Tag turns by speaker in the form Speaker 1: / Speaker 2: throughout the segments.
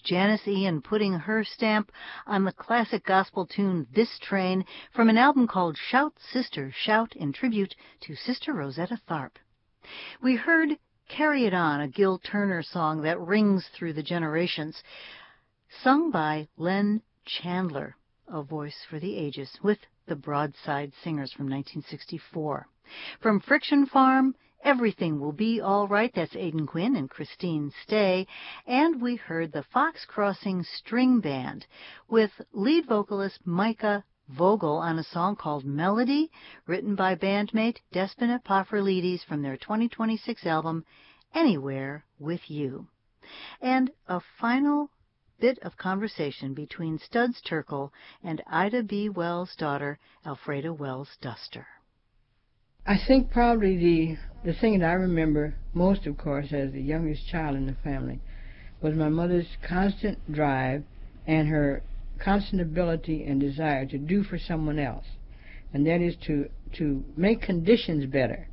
Speaker 1: Janice Ian putting her stamp on the classic gospel tune This Train from an album called Shout, Sister, Shout in tribute to Sister Rosetta Tharpe. We heard Carry It On, a Gil Turner song that rings through the generations, sung by Len Chandler, A Voice for the Ages, with the Broadside Singers from 1964. From Friction Farm, Everything Will Be All Right, that's Aidan Quinn and Christine Stay, and we heard the Fox Crossing String Band with lead vocalist Micah Vogel on a song called Melody, written by bandmate Despina Pafrolides from their 2026 album Anywhere With You. And a final bit of conversation between Studs Terkel and Ida B. Wells' daughter, Alfreda Wells Duster.
Speaker 2: I think probably the thing that I remember most, of course, as the youngest child in the family, was my mother's constant drive and her constant ability and desire to do for someone else, and that is to make conditions better,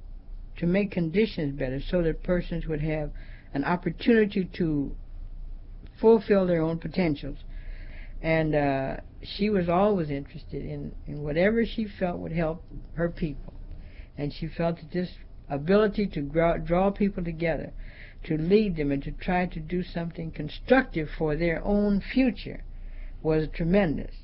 Speaker 2: so that persons would have an opportunity to fulfill their own potentials. And she was always interested in whatever she felt would help her people, and she felt that this ability to draw people together, to lead them, and to try to do something constructive for their own future was tremendous.